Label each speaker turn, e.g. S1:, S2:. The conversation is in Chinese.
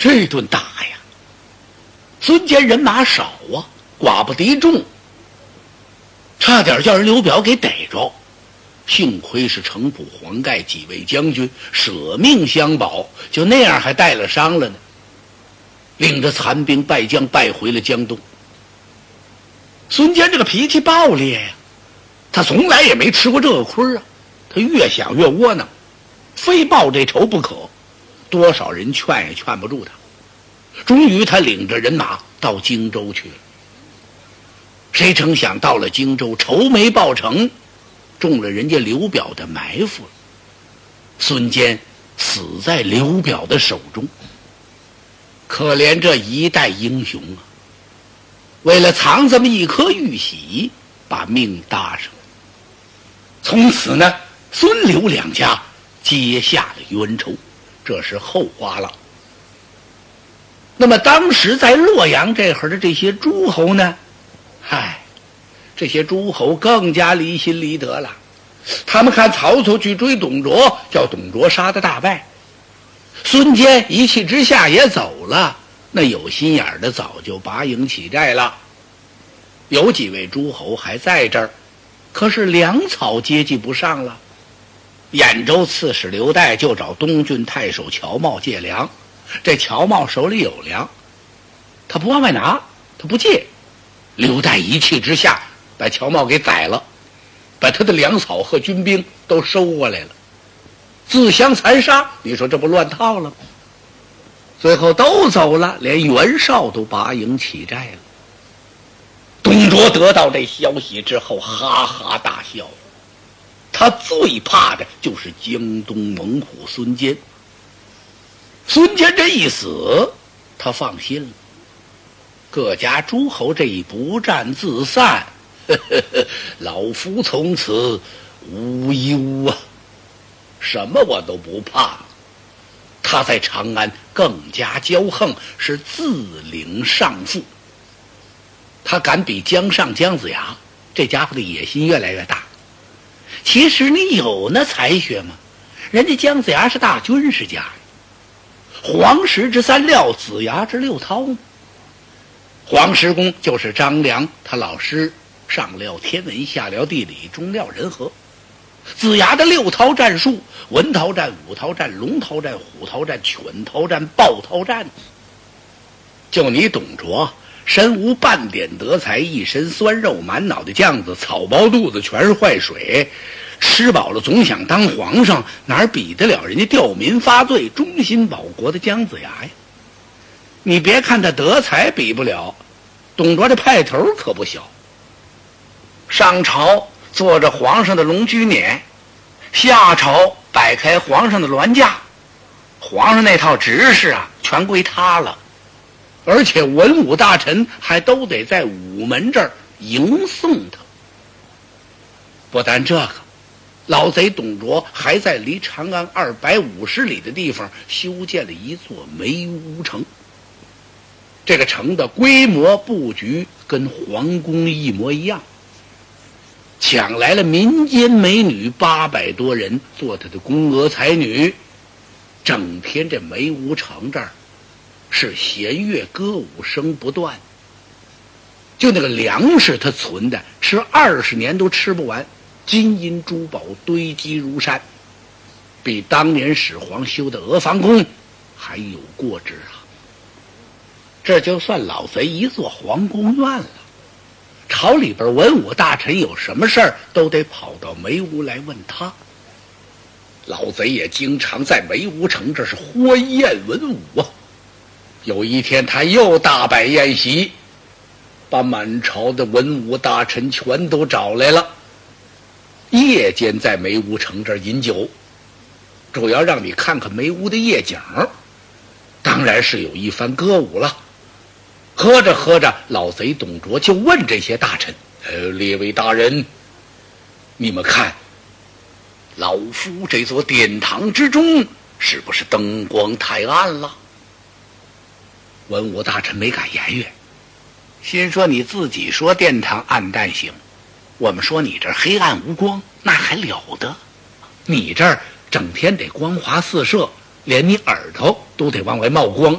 S1: 这顿打呀，孙坚人马少啊，寡不敌众，差点叫人刘表给逮着。幸亏是程普、黄盖几位将军舍命相保，就那样还带了伤了呢，领着残兵败将败回了江东。孙坚这个脾气暴烈呀，他从来也没吃过这个亏啊，他越想越窝囊，非报这仇不可，多少人劝也劝不住他。终于他领着人马到荆州去了。谁成想到了荆州，仇没报成，中了人家刘表的埋伏了。孙坚死在刘表的手中。可怜这一代英雄啊，为了藏这么一颗玉玺，把命搭上。从此呢，孙刘两家结下了冤仇，这是后话了。那么当时在洛阳这会儿的这些诸侯呢，这些诸侯更加离心离德了。他们看曹操去追董卓，叫董卓杀得大败，孙坚一气之下也走了，那有心眼的早就拔营起寨了。有几位诸侯还在这儿，可是粮草接济不上了。兖州刺史刘岱就找东郡太守乔瑁借粮，这乔瑁手里有粮，他不往外拿，他不借。刘岱一气之下把乔瑁给宰了，把他的粮草和军兵都收过来了，自相残杀。你说这不乱套了吗？最后都走了，连袁绍都拔营起寨了。董卓得到这消息之后哈哈大笑，他最怕的就是江东猛虎孙坚。孙坚这一死，他放心了。各家诸侯这一不战自散，老夫从此无忧啊，什么我都不怕。他在长安更加骄横，是自领上父。他敢比姜尚、姜子牙，这家伙的野心越来越大。其实你有那才学吗？人家姜子牙是大军事家，黄石之三料，子牙之六韬。黄石公就是张良他老师，上料天文，下料地理，中料人和。子牙的六韬战术，文韬战、武韬战、龙韬战、虎韬战、犬韬战、豹韬战。就你董卓身无半点德才，一身酸肉，满脑袋酱子，草包肚子，全是坏水，吃饱了总想当皇上，哪比得了人家吊民发罪、忠心保国的姜子牙呀？你别看他德才比不了，董卓这派头可不小。上朝坐着皇上的龙驹辇，下朝摆开皇上的銮驾，皇上那套执事啊，全归他了。而且文武大臣还都得在午门这儿迎送他。不但这个，老贼董卓还在离长安250里的地方修建了一座梅屋城。这个城的规模布局跟皇宫一模一样，抢来了民间美女800多人做他的宫娥才女，整天这梅屋城这儿是弦乐歌舞声不断。就那个粮食他存的，吃20年都吃不完，金银珠宝堆积如山，比当年始皇修的阿房宫还有过之啊。这就算老贼一座皇宫院了，朝里边文武大臣有什么事儿都得跑到梅屋来问他。老贼也经常在梅屋城这是欢宴文武啊。有一天他又大摆宴席，把满朝的文武大臣全都找来了，夜间在梅屋城这儿饮酒，主要让你看看梅屋的夜景，当然是有一番歌舞了。喝着喝着，老贼董卓就问这些大臣：列位大人，你们看老夫这座殿堂之中是不是灯光太暗了？文武大臣没敢言语，心说你自己说殿堂暗淡行，我们说你这黑暗无光，那还了得？你这儿整天得光华四射，连你耳朵都得往外冒光，